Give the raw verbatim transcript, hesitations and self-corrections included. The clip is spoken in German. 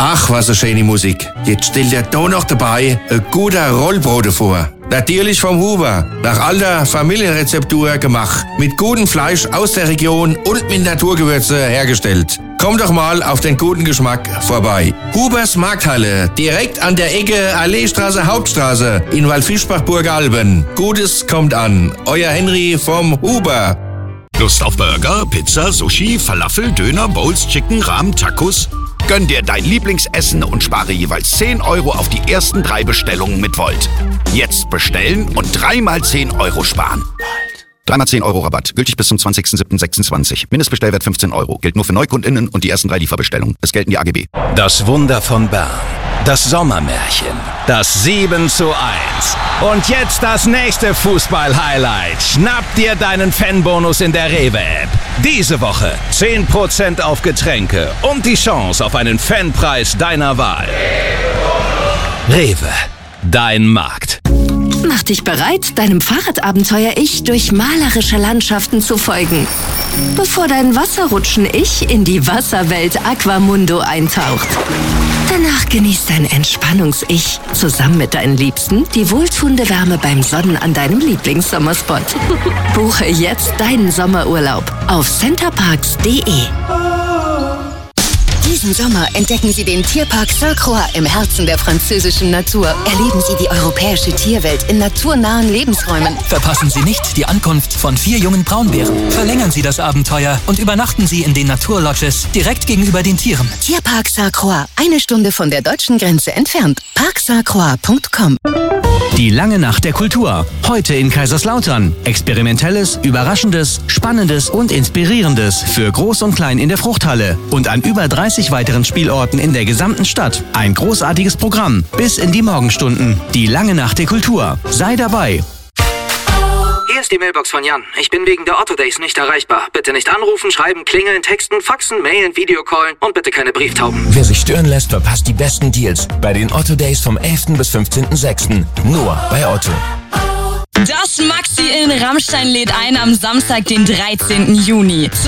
Ach, was eine schöne Musik. Jetzt stellt er da noch dabei ein guter Rollbrot vor. Natürlich vom Huber, nach alter Familienrezeptur gemacht. Mit gutem Fleisch aus der Region und mit Naturgewürze hergestellt. Komm doch mal auf den guten Geschmack vorbei. Hubers Markthalle, direkt an der Ecke Alleestraße, Hauptstraße in Waldfischbach-Burgalben. Gutes kommt an. Euer Henry vom Huber. Lust auf Burger, Pizza, Sushi, Falafel, Döner, Bowls, Chicken, Rahmen, Tacos? Gönn dir dein Lieblingsessen und spare jeweils zehn Euro auf die ersten drei Bestellungen mit Volt. Jetzt bestellen und dreimal zehn Euro sparen. Dreimal zehn Euro Rabatt. Gültig bis zum zwanzigsten siebten sechsundzwanzig. Mindestbestellwert fünfzehn Euro. Gilt nur für NeukundInnen und die ersten drei Lieferbestellungen. Es gelten die A G B. Das Wunder von Bern. Das Sommermärchen. Das sieben zu eins. Und jetzt das nächste Fußball-Highlight. Schnapp dir deinen Fanbonus in der Rewe-App. Diese Woche zehn Prozent auf Getränke und die Chance auf einen Fanpreis deiner Wahl. Rewe. Dein Markt. Mach dich bereit, deinem Fahrradabenteuer-Ich durch malerische Landschaften zu folgen. Bevor dein Wasserrutschen-Ich in die Wasserwelt Aquamundo eintaucht. Danach genießt dein Entspannungs-Ich zusammen mit deinen Liebsten die wohltuende Wärme beim Sonnen an deinem Lieblingssommerspot. Buche jetzt deinen Sommerurlaub auf centerparks punkt de. Diesen Sommer entdecken Sie den Tierpark Sainte-Croix im Herzen der französischen Natur. Erleben Sie die europäische Tierwelt in naturnahen Lebensräumen. Verpassen Sie nicht die Ankunft von vier jungen Braunbären. Verlängern Sie das Abenteuer und übernachten Sie in den Naturlodges direkt gegenüber den Tieren. Tierpark Sainte-Croix, eine Stunde von der deutschen Grenze entfernt. park sainte croix punkt com. Die lange Nacht der Kultur. Heute in Kaiserslautern. Experimentelles, Überraschendes, Spannendes und Inspirierendes für Groß und Klein in der Fruchthalle. Und an über dreißig weiteren Spielorten in der gesamten Stadt. Ein großartiges Programm. Bis in die Morgenstunden. Die lange Nacht der Kultur. Sei dabei. Hier ist die Mailbox von Jan. Ich bin wegen der Otto Days nicht erreichbar. Bitte nicht anrufen, schreiben, klingeln, texten, faxen, mailen, Videocallen und bitte keine Brieftauben. Wer sich stören lässt, verpasst die besten Deals bei den Otto Days vom elften bis fünfzehnten sechsten Nur bei Otto. Das Maxi in Rammstein lädt ein am Samstag, den dreizehnten Juni.